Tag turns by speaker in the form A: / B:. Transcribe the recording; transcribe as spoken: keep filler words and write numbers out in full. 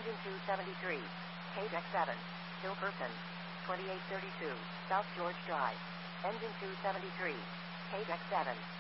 A: Engine two seventy-three. K deck seven. Still person. twenty-eight thirty-two. South George Drive. Engine two seventy-three. K deck seven.